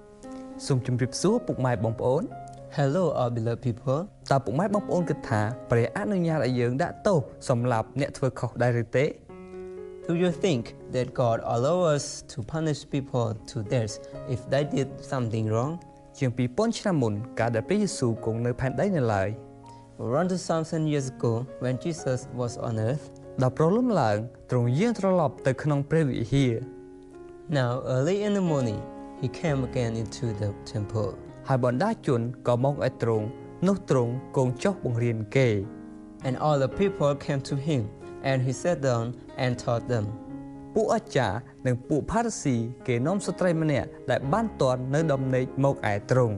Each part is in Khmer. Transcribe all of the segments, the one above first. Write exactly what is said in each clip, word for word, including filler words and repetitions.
សូមជម្រាបសួរពុកម៉ែបងប្អូន Hello our beloved people តើពុកម៉ែបងប្អូនគិតថាព្រះអនុញ្ញាតឲ្យយើងដាក់ទោសសម្រាប់អ្នកធ្វើខុសដែរឬទេ Do you think that God allows us to punish people to death if they did something wrong ជាងពីរពាន់ឆ្នាំមុនកាលដែលព្រះយេស៊ូវគង់នៅផែនដីនៅឡើយ Around two thousand years ago when Jesus was on earth ដល់ប្រលំឡើងទ្រង់យាងត្រឡប់ទៅក្នុងព្រះវិហារ Now early in the morning he came again into the temple ហើយបណ្ដាជនក៏មកឲ្យទ្រង់នោះទ្រង់គង់ចុះបង្រៀនគេ And all the people came to him and he sat down and taught them ពួកអាចារ្យនិងពួកផារស៊ីគេនាំស្ត្រីម្នាក់ដែលបានទាន់នៅដំណេកមកឯទ្រង់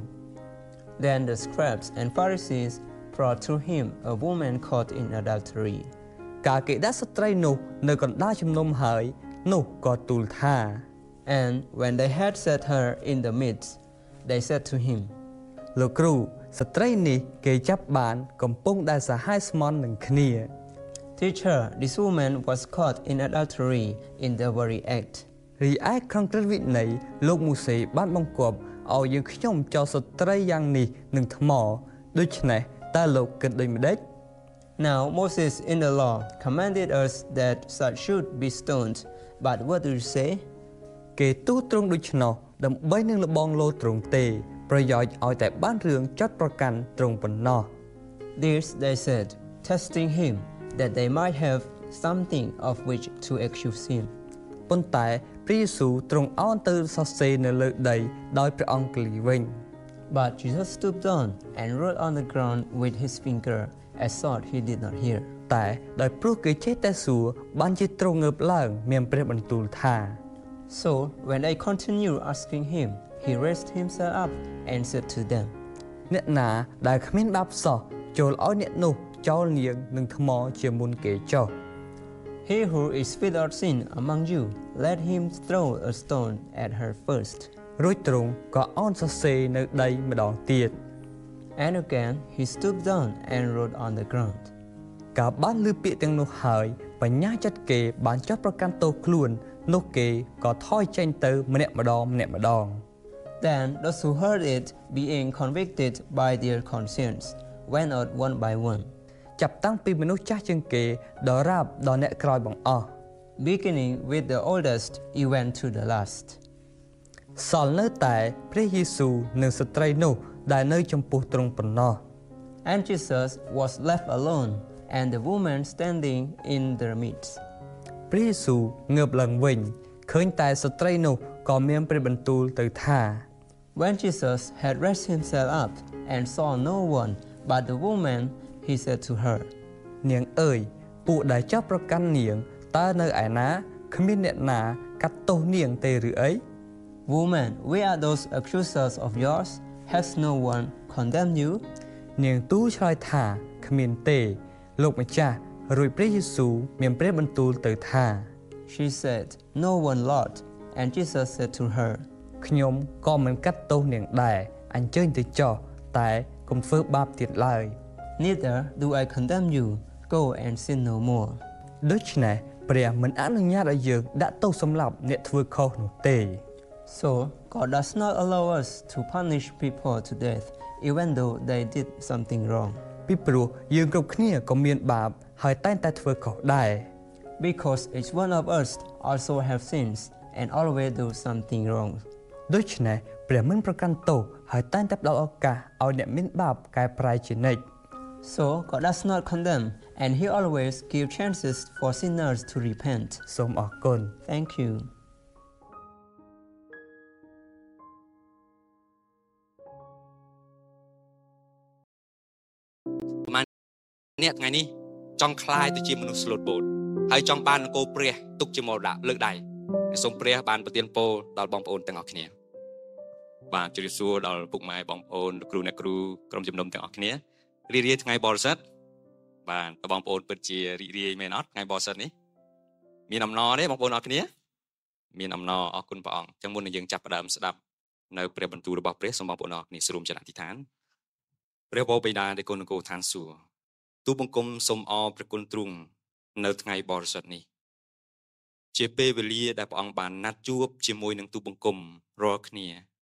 Then the scribes and Pharisees brought to him a woman caught in adultery កាលគេដាក់ស្ត្រីនោះនៅកណ្ដាលជំនុំហើយនោះក៏ទូលថា And when they had set her in the midst they said to him លោកគ្រូស្ត្រីនេះគេចាប់បានកំពុងដែលសាហាយស្មន់នឹងគ្នា Teacher, this woman was caught in adultery in the very act. រីឯក្នុងព្រះវិន័យលោកមូសេបានបង្គាប់ឲ្យយើងខ្ញុំចោទស្ត្រីយ៉ាងនេះនឹងថ្មដូច្នេះតើលោកគិតដូចម្ដេច Now Moses in the law commanded us that such should be stoned. But what do you say? គេទូទ្រង់ដូច្នោះដើម្បីនឹងលបងលោទ្រង់ទេប្រយោជន៍ឲ្យតែបានរឿងចាត់ប្រកាន់ទ្រង់ប៉ុណ្ណោះ This they said, testing him that they might have something of which to accuse him. ប៉ុន្តែព្រះយេស៊ូវទ្រង់អោនទៅសរសេរនៅលើដីដោយព្រះអង្គលីវិញ But Jesus stooped down and wrote on the ground with his finger as thought he did not hear. តែដោយព្រោះគេចេះតែសួរបានជាទ្រង់ងើបឡើងមានព្រះបន្ទូលថា So when they continued asking him, he raised himself up and said to them, អ្នកណាដែលគ្មានបាបសោះចូលឲ្យអ្នកនោះចោលនាងនឹងថ្មជាមុនគេចុះ He who is without sin among you, let him throw a stone at her first. រួចទ្រង់ក៏អោនសរសេរនៅដីម្ដងទៀត And again he stooped down and wrote on the ground. កាលបានឮពាក្យទាំងនោះហើយបញ្ញាចិត្តគេបានចោទប្រកាន់ទោសខ្លួននោះគេក៏ថយចេញទៅម្នាក់ម្ដងម្នាក់ម្ដង Then those who heard it, being convicted by their conscience, went out one by one, ចាប់តាំងពីមនុស្សចាស់ជាងគេដល់រាបដល់អ្នកក្រោយបង្អស់ beginning with the oldest, even to the last. សល់នៅតែព្រះយេស៊ូវនិងស្ត្រីនោះដែលនៅចំពោះទ្រង់ប៉ុណ្ណោះ And Jesus was left alone, and the woman standing in their midst. ព្រះយេស៊ូវងើបឡើងវិញឃើញតែស្ត្រីនោះក៏មានព្រះបន្ទូលទៅថា When Jesus had raised himself up and saw no one but the woman, he said to her, នាងអើយពួកដែលចោទប្រកាន់នាងតើនៅឯណាគ្មានអ្នកណាកាត់ទោសនាងទេឬអី Woman, where are those accusers of yours? Has no one condemned you? នាងទូលឆ្លើយថាគ្មានទេលោកម្ចាស់រួចព្រះយេស៊ូវមានព្រះបន្ទូលទៅថា She said, No one, Lord. And Jesus said to her, ខ្ញុំក៏មិនកាត់ទោសនាងដែរអញ្ជើញទៅចុះតែកុំធ្វើបាបទៀតឡើយ Neither do I condemn you. Go and sin no more. ដូច្នេះព្រះមិនអនុញ្ញាតឲ្យយើងដាក់ទោសសម្លាប់អ្នកធ្វើខុសនោះទេ So God does not allow us to punish people to death, even though they did something wrong. ពីព្រោះយើងគ្រប់គ្នាក៏មានបាបហើយតែងតែធ្វើខុសដែរ Because each one of us also have sins and always do something wrong. ដូច្នេះព្រះមិនប្រកាន់ទោសហើយតែងតែផ្ដល់ឱកាសឲ្យអ្នកមានបាបកែប្រែជានិច្ច So God does not condemn, and He always gives chances for sinners to repent. សូមអរគុណ Thank you. អ្នកថ្ងៃនេះចង់คลายទៅជាមនុស្សស្លូតបូតហើយចង់បាននគរព្រះទុកជាមរតកលើកដៃសូមព្រះបានប្រទានពរដល់បងប្អូនទាំងអស់គ្នាបាទជម្រាបសួរដល់ពុកម៉ែបងប្អូនលោកគ្រូអ្នកគ្រូក្រុមជំនុំទាំងអស់គ្នារីករាយថ្ងៃបរិសុទ្ធបាទបងប្អូនពិតជារីករាយមែនអត់ថ្ងៃបរិសុទ្ធនេះមានអំណរទេបងប្អូនអរគ្នាមានអំណរអរគុណព្រះអង្គចឹងមុននឹងយើងចាប់ផ្ដើមស្ដាប់នៅព្រះបន្ទូលរបស់ព្រះសូមបងប្អូនអរគ្នាស្រុំចិត្តអធិដ្ឋានព្រះបបិតាដែលគុណគោឋានសួគ៌ទូបង្គំសូមអរព្រះគុណទ្រង់នៅថ្ងៃបរិសុទ្ធនេះជាពេលវេលាដែលព្រះអង្គបានណាត់ជួបជាមួយនឹងទូបង្គំរាល់គ្នា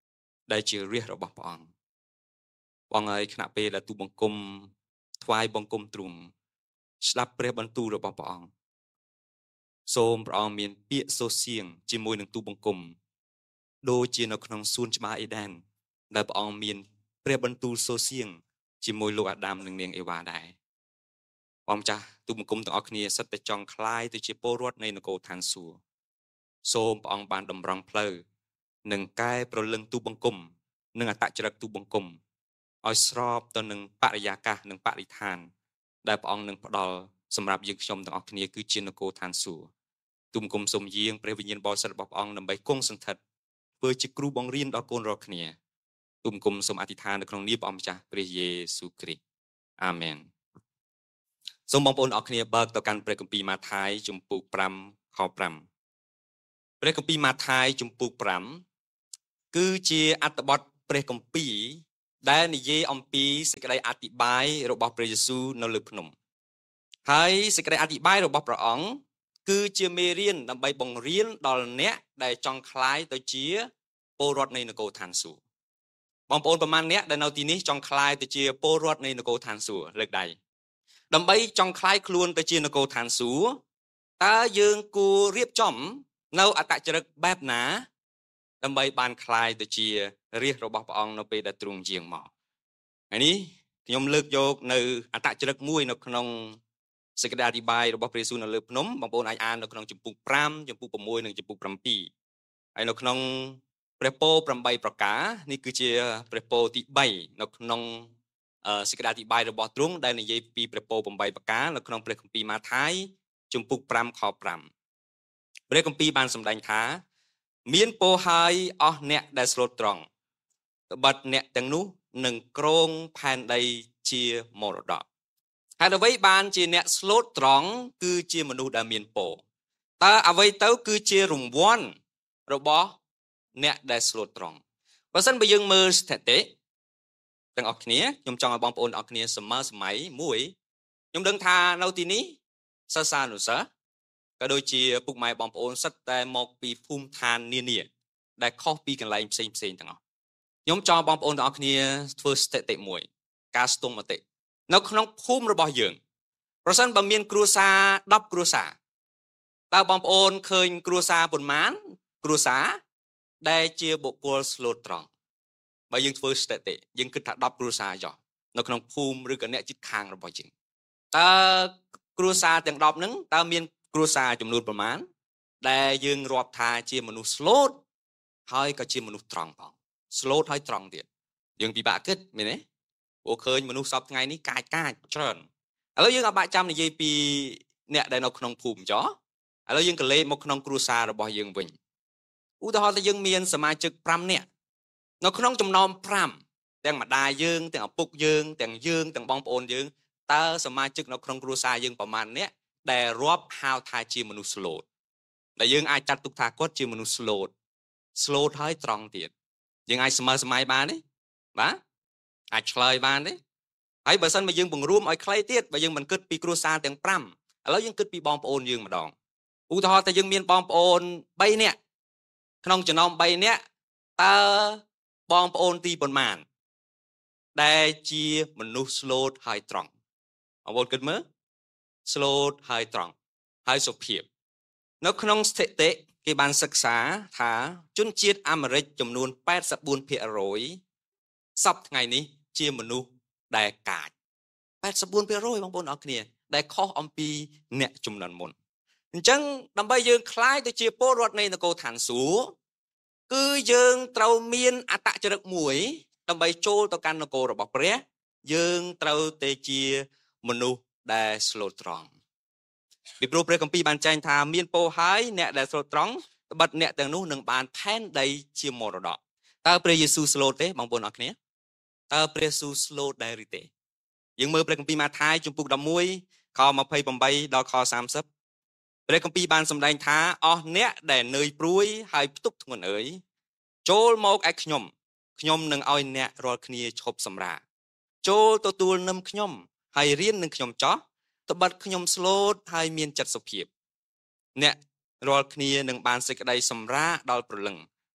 ដែលជារាជរបស់ព្រះអង្គបងហើយគណៈពេលដែលទូបង្គំថ្វាយបង្គំទ្រង់ស្ដាប់ព្រះបន្ទូលរបស់ព្រះអង្គសូមព្រះអង្គមានពាក្យសូរសៀងជាមួយនឹងទូបង្គំដូចជានៅក្នុងសួនច្បារអេដែនដែលព្រះអង្គមានព្រះបន្ទូលសូរសៀងជាមួយលោកអាដាមនិងនាងអេវ៉ាដែរបងចាស់ទូបង្គំទាំងអស់គ្នាសិតតែចង់คล้ายទៅជាពលរដ្ឋនៃនគរឋានសួគ៌សូមព្រះអង្គបានតម្រង់ផ្លូវនិងកែប្រលឹងទូបង្គំនិងអត្តចរិតទូបង្គំឲ្យស្របទៅនឹងបរិយាកាសនិងបរិស្ថានដែលព្រះអង្គនឹងផ្ដល់សម្រាប់យើងខ្ញុំទាំងអស់គ្នាគឺជានគរឋានសួគ៌ទូបង្គំសូមយាងព្រះវិញ្ញាណបរិសុទ្ធរបស់ព្រះអង្គដើម្បីគង់សង្ឃិតធ្វើជាគ្រូបង្រៀនដល់កូនរាល់គ្នាទូបង្គំសូមអធិដ្ឋាននៅក្នុងនាមព្រះអង្គម្ចាស់ព្រះយេស៊ូវគ្រីស្ទអាមែនសូមបងប្អូនអរគ្នាបើកទៅកាន់ព្រះគម្ពីរម៉ាថាយជំពូកប្រាំខប្រាំព្រះគម្ពីរម៉ាថាយជំពូកប្រាំគឺជាអត្ថបទព្រះគម្ពីរដែលនិយាយអំពីសេចក្តីអធិប្បាយរបស់ព្រះយេស៊ូវនៅលើភ្នំហើយសេចក្តីអធិប្បាយរបស់ព្រះអង្គគឺជាមេរៀនដើម្បីបង្រៀនដល់អ្នកដែលចង់คล้ายទៅជាពលរដ្ឋនៃនគរឋានសួគ៌បងប្អូនប្រមាណអ្នកដែលនៅទីនេះចង់คล้ายទៅជាពលរដ្ឋនៃនគរឋានសួគ៌លើកដៃដើម្បីចង់คล้ายខ្លួនទៅជានគរឋានសួគ៌តើយើងគួររៀបចំនៅអត្តចរិតបែបណាដើម្បីបានคล้ายទៅជារាជរបស់ព្រះអង្គនៅពេលដែលទ្រង់យាងមកហើយនេះខ្ញុំលើកយកនៅអត្តចរិតមួយនៅក្នុងសេចក្តីអធិប្បាយរបស់ព្រះយេស៊ូវនៅលើភ្នំបងប្អូនអាចអាននៅក្នុងជំពូកប្រាំជំពូក៦និងជំពូកប្រាំពីរហើយនៅក្នុងព្រះពរប្រាំបីប្រការនេះគឺជាព្រះពរទីបីនៅក្នុងសេចក្តីអធិប្បាយរបស់ទ្រង់ដែលនិយាយពីព្រះពរប្រាំបីប្រការនៅក្នុងព្រះគម្ពីរម៉ាថាយជំពូកប្រាំខប្រាំព្រះគម្ពីរបានសម្ដែងថាមានពរហើយអស់អ្នកដែលស្លូតត្រង់ត្បិតអ្នកទាំងនោះនឹងគ្រងផែនដីជាមរតកហេតុអ្វីបានជាអ្នកស្លូតត្រង់គឺជាមនុស្សដែលមានពរតើអ្វីទៅគឺជារង្វាន់របស់អ្នកដែលស្លូតត្រង់បើសិនបើយើងមើលស្ថិតិទាំងអស់គ្នាខ្ញុំចង់ឲ្យបងប្អូនទាំងអស់គ្នាសម័យសម័យមួយខ្ញុំដឹងថានៅទីនេះសិស្សានុសិស្សក៏ដូចជាពុកម៉ែបងប្អូនសិតតែមកពីភូមិឋាននានាដែលខុសពីកន្លែងផ្សេងផ្សេងទាំងអស់ខ្ញុំចង់បងប្អូនទាំងអស់គ្នាធ្វើស្ថិតិមួយការស្ទង់មតិនៅក្នុងភូមិរបស់យើងប្រសិនបើមានគ្រួសារដប់គ្រួសារតើបងប្អូនឃើញគ្រួសារប៉ុន្មានគ្រួសារដែលជាបុគ្គលស្លូតត្រង់បើយើងធ្វើស្ថិតិយើងគិតថាដប់គ្រួសារចុះនៅក្នុងភូមិឬក៏អ្នកជិតខាងរបស់យើងតើគ្រួសារទាំងដប់ហ្នឹងតើមានគ្រួសារចំនួនប្រមាណដែលយើងរាប់ថាជាមនុស្សស្លូតហើយក៏ជាមនុស្សត្រង់ផងស្លូតហើយត្រង់ទៀតយើងពិបាកគិតមែនទេព្រោះឃើញមនុស្សសពថ្ងៃនេះកាចកាចច្រើនឥឡូវយើងអត់បាក់ចាំនិយាយពីអ្នកដែលនៅក្នុងភូមិចុះឥឡូវយើងក៏លេខមកក្នុងគ្រួសាររបស់យើងវិញឧទាហរណ៍ថាយើងមានសមាជិកប្រាំនាក់នៅក្នុងចំណោមប្រាំទាំងម្ដាយយើងទាំងឪពុកយើងទាំងយើងទាំងបងប្អូនយើងតើសមាជិកនៅក្នុងគ្រួសារយើងប្រមាណអ្នកដែលរាប់ហៅថាជាមនុស្សស្លូតដែលយើងអាចចាត់ទុកថាគាត់ជាមនុស្សស្លូតស្លូតហើយត្រង់ទៀតយើងអាចស្មើសម័យបានទេបាទអាចឆ្លើយបានទេហើយបើសិនមកយើងបង្រួមឲ្យខ្លីទៀតបើយើងមិនគិតពីគ្រួសារទាំងប្រាំឥឡូវយើងគិតពីបងប្អូនយើងម្ដងឧទាហរណ៍ថាយើងមានបងប្អូនបីនាក់ក្នុងចំណោមបីនាក់តើបងប្អូនទីប៉ុន្មានដែលជាមនុស្សស្លូតហើយត្រង់បងប្អូនគិតមើលស្លូតហើយត្រង់ហើយសុភាពនៅក្នុងស្ថិតិគេបានសិក្សាថាជនជាតិអាមេរិកចំនួនแปดสิบสี่ភាគរយសពថ្ងៃនេះជាមនុស្សដែលកាចแปดสิบสี่ភាគរយបងប្អូនអរគ្នាដែលខុសអំពីអ្នកជំនាន់មុនអញ្ចឹងដើម្បីយើងคล้ายទៅជាពលរដ្ឋនៃនគរឋានសួគ៌គឺយើងត្រូវមានអត្តចរិតមួយដើម្បីចូលទៅកាន់នគររបស់ព្រះយើងត្រូវតែជាមនុស្សដែលស្លូតត្រង់ពីព្រោះព្រះគម្ពីរបានចែងថាមានពរហើយអ្នកដែលស្លូតត្រង់ត្បិតអ្នកទាំងនោះនឹងបានផែនដីជាមរតកតើព្រះយេស៊ូវស្លូតទេបងប្អូនអរគ្នាតើព្រះយេស៊ូវស្លូតដែរឬទេយើងមើលព្រះគម្ពីរម៉ាថាយជំពូកដប់មួយខម្ភៃប្រាំដល់ខសាមសិបព្រះគម្ពីរបានសម្ដែងថាអស់អ្នកដែលនឿយព្រួយហើយផ្ទុកធ្ងន់អើយចូលមកឯខ្ញុំខ្ញុំនឹងឲ្យអ្នករាល់គ្នាឈប់សម្រាកចូលទទួលនឹមខ្ញុំហើយរៀននឹងខ្ញុំចោះត្បិតខ្ញុំស្លូតហើយមានចិត្តសុភាពអ្នករាល់គ្នានឹងបានសេចក្តីសម្រាកដល់ព្រលឹង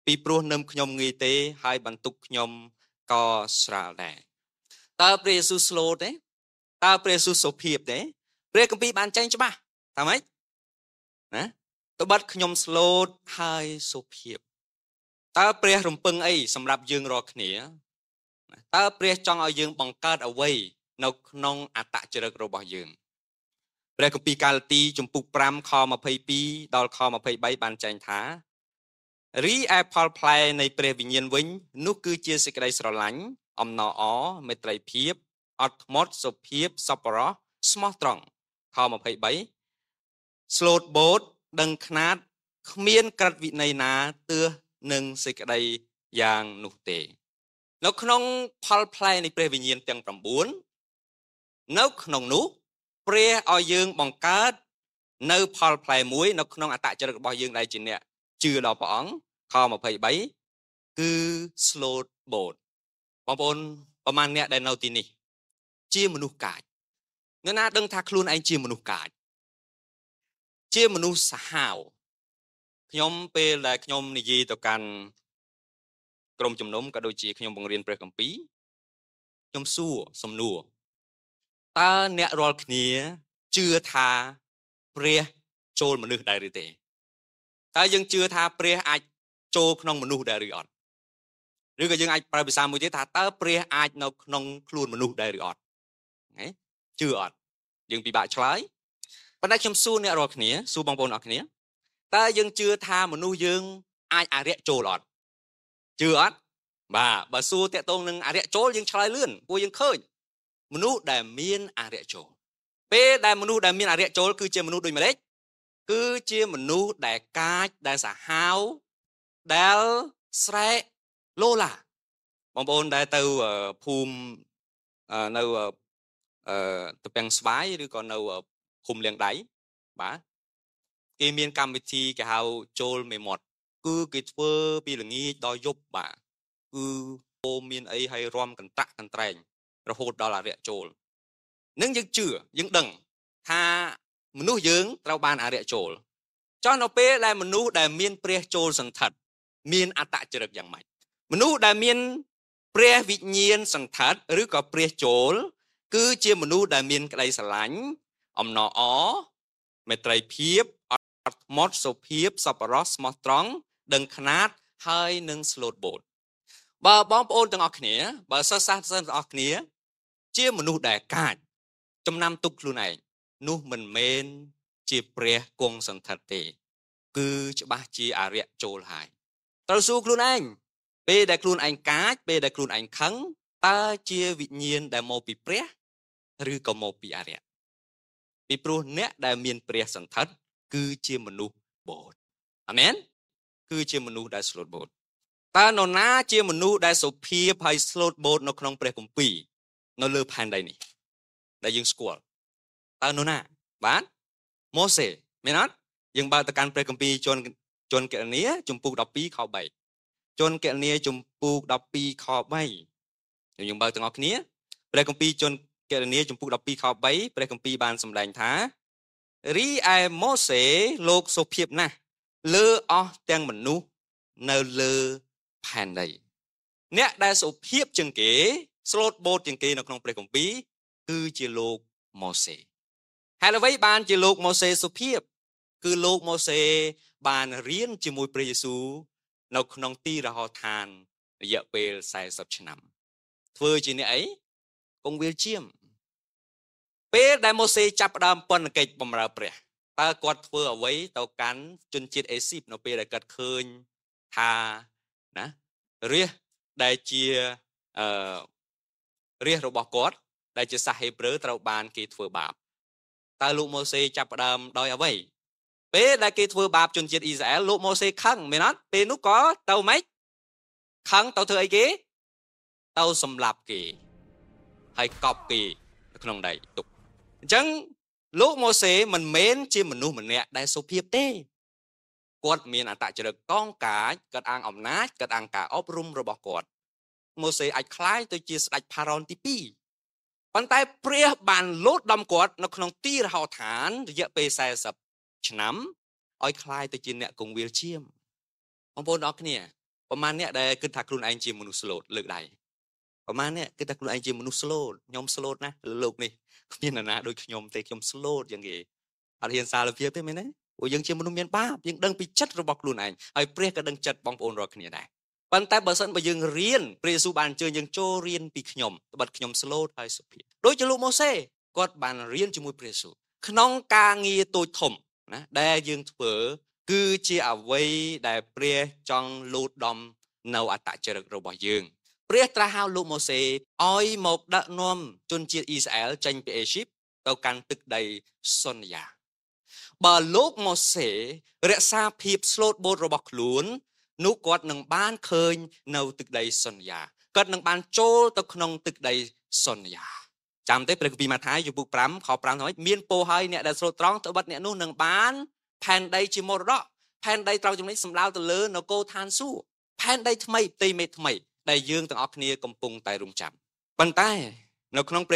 ពីព្រោះនឹមខ្ញុំងាយទេហើយបន្ទុកខ្ញុំក៏ស្រាលដែរតើព្រះយេស៊ូវស្លូតទេតើព្រះយេស៊ូវសុភាពទេព្រះគម្ពីរបានចែងច្បាស់ថាម៉េចណាត្បិតខ្ញុំស្លូតហើយសុភាពតើព្រះរំពឹងអីសម្រាប់យើងរាល់គ្នាតើព្រះចង់ឲ្យយើងបង្កើតអ្វីនៅក្នុងអត្តចរិតរបស់យើងព្រះគម្ពីរកាឡាទីជំពូក5ខ22ដល់ខ23បានចែងថារីឯផលផ្លែនៃព្រះវិញ្ញាណវិញនោះគឺជាសេចក្តីស្រឡាញ់អំណរអរមេត្រីភាពអត់ធ្មត់សុភាពសប្បុរសស្មោះត្រង់ខ23ស្លូតបូតដឹងខ្នាតគ្មានក្រឹតវិន័យណាទើសនឹងសេចក្តីយ៉ាងនោះទេនៅក្នុងផលផ្លែនៃព្រះវិញ្ញាណទាំង9នៅក្នុងនោះព្រះឲ្យយើងបង្កើតនៅផលផ្លែមួយនៅក្នុងអត្តចរិតរបស់យើងដែលជាអ្នកជឿដល់ព្រះអង្គខ23គឺ slot boat បងប្អូនប្រហែលអ្នកដែលនៅទីនេះជាមនុស្សកាចអ្នកណាដឹងថាខ្លួនឯងជាមនុស្សកាចជាមនុស្សសាហាវខ្ញុំពេលដែលខ្ញុំនិយាយទៅកាន់ក្រុមជំនុំក៏ដូចជាខ្ញុំបង្រៀនព្រះគម្ពីរខ្ញុំសួរសំណួរតើអ្នករាល់គ្នាជឿថាព្រះចូលមនុស្សដែរឬទេតើយើងជឿថាព្រះអាចចូលក្នុងមនុស្សដែរឬអត់ឬក៏យើងអាចប្រើភាសាមួយទៀតថាតើព្រះអាចនៅក្នុងខ្លួនមនុស្សដែរឬអត់ហ៎ជឿអត់យើងពិបាកឆ្លើយប៉ុន្តែខ្ញុំសួរអ្នករាល់គ្នាសួរបងប្អូនអរគ្នាតើយើងជឿថាមនុស្សយើងអាចអរិយចូលអត់ជឿអត់បាទបើសួរតាក់ទងនឹងអរិយចូលយើងឆ្លើយលឿនពួកយើងឃើញមនុស្សដែលមានអរិយចូលពេលដែលមនុស្សដែលមានអរិយចូលគឺជាមនុស្សដូចម្ដេចគឺជាមនុស្សដែលកាចដែលសាហាវដែលស្រែកឡូឡាបងប្អូនដែលទៅភូមិនៅទៅពាំងស្វាយឬក៏នៅភូមិលៀងដៃបាទគេមានកម្មវិធីគេហៅចូលមេមត់គឺគេធ្វើពីល្ងាចដល់យប់បាទគឺពោមានអីឲ្យរំកន្តាក់កន្ត្រែងរហូតដល់អរិយចូលនឹងយើងជឿយើងដឹងថាមនុស្សយើងត្រូវបានអរិយចូលចុះនៅពេលដែលមនុស្សដែលមានព្រះចូលសន្ធិដ្ឋមានអត្តចរិតយ៉ាងម៉េចមនុស្សដែលមានព្រះវិញ្ញាណសន្ធិដ្ឋឬក៏ព្រះចូលគឺជាមនុស្សដែលមានក្តីស្រឡាញ់អំណរអរមេត្រីភាពអត់ធ្មត់សុភាពសប្បុរសស្មោះត្រង់ដឹងខ្នាតហើយនឹងស្លូតបូតបើបងប្អូនទាំងអស់គ្នាបើសិស្សសាស្ត្រទាំងអស់គ្នាជាមនុស្សដែលកាចចំណាំទុកខ្លួនឯងនោះមិនមែនជាព្រះគង់សន្ធិដ្ឋទេគឺច្បាស់ជាអរិយចូលហើយត្រូវសួរខ្លួនឯងពេលដែលខ្លួនឯងកាចពេលដែលខ្លួនឯងខឹងតើជាវិញ្ញាណដែលមកពីព្រះឬក៏មកពីអរិយពីព្រោះអ្នកដែលមានព្រះសន្ធិដ្ឋគឺជាមនុស្សបូតអាមែនគឺជាមនុស្សដែលស្លូតបូតតើនរណាជាមនុស្សដែលសុភាពហើយស្លូតបូតនៅក្នុងព្រះគម្ពីរនៅលើផែនដីនេះដែលយើងស្គាល់តើនរណាបាទម៉ូសេមែនអត់យើងបើកទៅកាន់ព្រះគម្ពីរជនជនគណនាជំពូក12ខ3ជនគណនាជំពូក12ខ3យើងបើកទាំងអស់គ្នាព្រះគម្ពីរជនគណនាជំពូក12ខ3ព្រះគម្ពីរបានសម្ដែងថារីឯម៉ូសេលោកសុភាពណាស់លើអស់ទាំងមនុស្សនៅលើផែនដីអ្នកដែលសុភាពជាងគេស្លូតបូតជាងគេនៅក្នុងព្រះគម្ពីរគឺជាលោកម៉ូសេហើយអ្វីបានជាលោកម៉ូសេសុភាពគឺលោកម៉ូសេបានរៀនជាមួយព្រះយេស៊ូវនៅក្នុងទីរហោឋានរយៈពេល40ឆ្នាំធ្វើជាអ្នកអីគង់វាលជាមពេលដែលម៉ូសេចាប់ផ្ដើមពន្ធកិច្ចបម្រើព្រះតើគាត់ធ្វើអ្វីទៅកាន់ជនជាតិអេស៊ីបនៅពេលដែលគាត់ឃើញថាណារាជដែលជាអឺរាជរបស់គាត់ដែលជាសាសហេប្រឺត្រូវបានគេធ្វើបាបតើលោកម៉ូសេចាប់ផ្ដើមដោយអ្វីពេលដែលគេធ្វើបាបជនជាតិអ៊ីស្រាអែលលោកម៉ូសេខឹងមែនអត់ពេលនោះក៏ទៅម៉េចខឹងទៅធ្វើអីគេទៅសម្លាប់គេហើយកប់គេនៅក្នុងដីទុកអញ្ចឹងលោកម៉ូសេមិនមែនជាមនុស្សម្នាក់ដែលសុភាពទេគាត់មានអត្តចរិតកងកាចគាត់អាងអំណាចគាត់អាងការអប់រំរបស់គាត់ម៉ូសេអាចคล้ายទៅជាស្ដេចផារ៉ុនទី2ប៉ុន្តែព្រះបានលោតដំគាត់នៅក្នុងទីរហោឋានរយៈពេល40ឆ្នាំឲ្យคล้ายទៅជាអ្នកគង់វាលជាមបងប្អូនអរគ្នាប្រហែលអ្នកដែលគិតថាខ្លួនឯងជាមនុស្សស្លូតលើកដៃប្រហែលអ្នកគិតថាខ្លួនឯងជាមនុស្សស្លូតខ្ញុំស្លូតណាស់លើលោកនេះគ្មាននរណាដូចខ្ញុំទេខ្ញុំស្លូតយ៉ាងគេអត់ហ៊ានសារភាពទេមែនទេព្រោះយើងជាមនុស្សមានបាបយើងដឹងពីចិត្តរបស់ខ្លួនឯងហើយព្រះក៏ដឹងចិត្តបងប្អូនរាល់គ្នាដែរប៉ុន្តែបើសិនបើយើងរៀនព្រះយេស៊ូវបានអញ្ជើញយើងចូលរៀនពីខ្ញុំត្បិតខ្ញុំស្លូតហើយសុភាពដូចជាលោកម៉ូសេគាត់បានរៀនជាមួយព្រះយេស៊ូវក្នុងការងារតូចធំណាដែលយើងធ្វើគឺជាអ្វីដែលព្រះចង់លូតដំនៅអត្តចរិតរបស់យើងព្រះត្រាស់ហៅលោកម៉ូសេឲ្យមកដឹកនាំជនជាតិអ៊ីស្រាអែលចេញពីអេស៊ីបទៅកាន់ទឹកដីសន្យាបើលោកម៉ូសេរក្សាភាពស្លូតបូតរបស់ខ្លួននោះគាត់នឹងបានឃើញនៅទឹកដីសន្យាគាត់នឹងបានចូលទៅក្នុងទឹកដីសន្យាចាំទេព្រះគម្ពីរម៉ាថាយជំពូក5ខ5ថាម៉េចមានពោហើយអ្នកដែលស្លូតត្រង់ត្បិតអ្នកនោះនឹងបានផែនដីជាមរតកផែនដីត្រូវចំណេញសម្ដៅទៅលើនគរឋានសួគ៌ផែនដីថ្មីផ្ទៃមេថ្មីដែលយើងទាំងអស់គ្នាកំពុងតែរង់ចាំប៉ុន្តែនៅក្នុងព្រះ